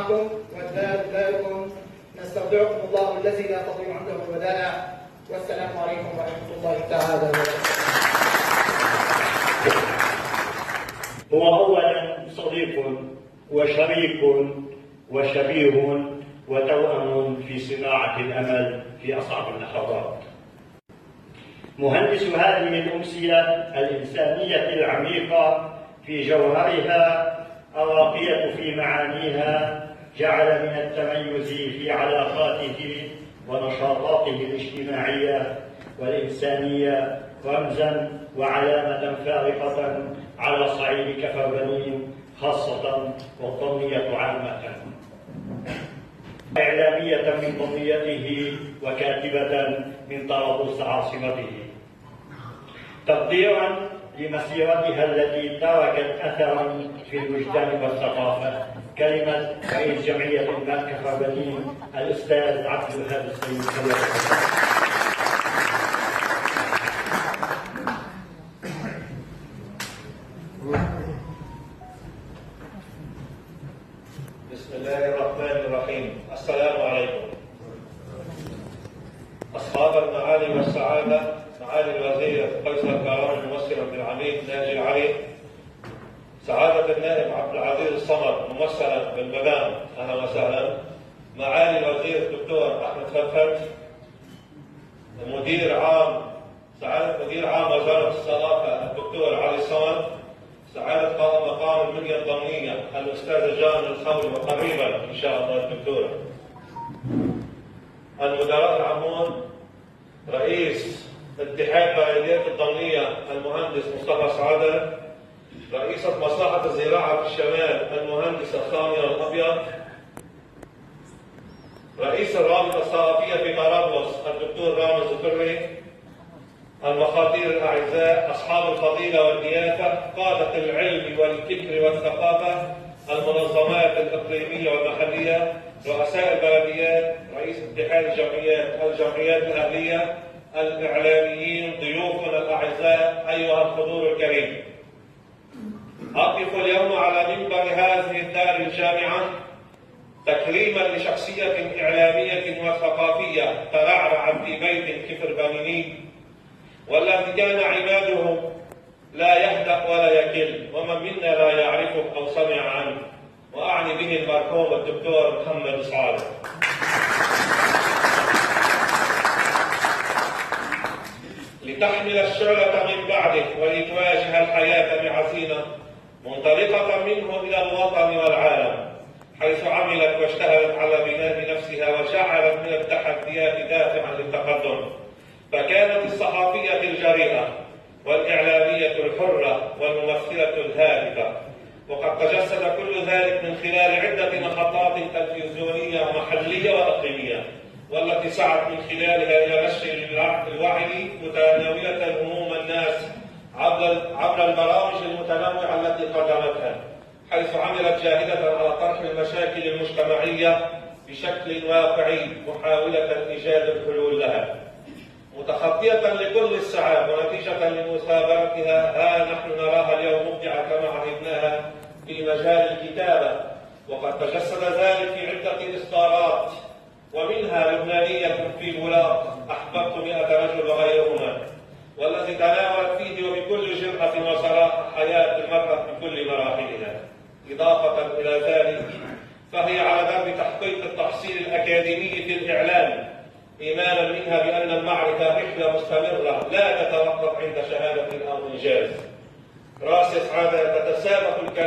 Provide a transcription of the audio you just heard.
معكم ودائكم نستودعكم الله الذي لا تضيع عنده الودائع، والسلام عليكم ورحمة الله تعالى وبركاته. هو أولا صديق وشريك وشبيه وتوأم في صناعة الأمل في أصعب اللحظات. مهندس هذه الأمسية الإنسانية العميقة في جوهرها الراقية في معانيها، جعل من التميز في علاقاته ونشاطاته الاجتماعية والإنسانية رمزاً وعلامة فارقة على صعيد كفر بنين خاصة والضمنية عامة. إعلامية من ضمنيته وكاتبة من طرابلس عاصمته، تقديراً لمسيرتها التي تركت أثراً في الوجدان والثقافة. كلمة رئيس جمعية الماء كفر بنين الأستاذ عبد الوهاب السيد. بسم الله الرحمن الرحيم. السلام عليكم. أصحاب المعالي والسعادة، معالي الوزير قيصر كرام ممثلا بالعميد ناجي العري، سعادة النائب عبد العزيز الصمد ممثلا بالمدام، أهلا وسهلا. معالي الوزير الدكتور أحمد فلفل، سعادة مدير عام وزارة الثقافة الدكتور علي صمد، سعادة قائم مقام المنيا الضمنية الأستاذ جان الخولي، وقريبا إن شاء الله الدكتورة. المدراء العامون، رئيس اتحاد بلديات الضمنية المهندس مصطفى سعادة، رئيسة مصلحة الزراعة في الشمال المهندسة خامية الأبيض، رئيس الرابطة الثقافية في طرابلس الدكتور رامز الفري، المخاطير الأعزاء، أصحاب الفضيلة والضيافة، قادة العلم والفكر والثقافة، المنظمات الإقليمية والمحلية، رؤساء البلديات، رئيس اتحاد الجمعيات الأهلية، الإعلاميين، ضيوفنا الأعزاء، أيها الحضور الكريم. أقف اليوم على منبر هذه الدار الجامعة تكريما لشخصية إعلامية وثقافية ترعرع في بيت كفر بنين، والذي كان عماده لا يهدأ ولا يكل، ومن منا لا يعرفه أو سمع عنه، وأعني به المرحوم الدكتور محمد صالح. لتحمل الشعلة من بعده ولتواجه الحياة بعزيمة منطلقة منه إلى الوطن والعالم، حيث عملت واجتهدت على بناء نفسها وجعلت من التحديات دافعا للتقدم. فكانت الصحفية الجريئة والإعلامية الحرة والممثلة الهادفة، وقد تجسد كل ذلك من خلال عدة محطات تلفزيونية محلية وإقليمية، والتي سعت من خلالها إلى نشر الوعي متناولة هموم الناس عبر البرامج المتنوعة التي قدمتها، حيث عملت جاهدة على طرح المشاكل المجتمعية بشكل واقعي محاولة إيجاد الحلول لها، متخطية لكل الصعاب ونتيجة لمثابرتها. ها نحن نراها اليوم مبدعة كما عهدناها في مجال الكتابة، وقد تجسد ذلك في عدة إصدارات، ومنها لبنانية في الولاق، أحببت 100 رجل وغيرهما، والذي تناولت فيه وبكل جرأة وصراحة حياة المرأة بكل مراحلها. إضافة إلى ذلك فهي على درب تحقيق التحصيل الأكاديمي في الإعلام، إيمانا منها بأن المعرفة رحلة مستمرة لا تتوقف عند شهادة أو إنجاز. راس سعادة تتسابق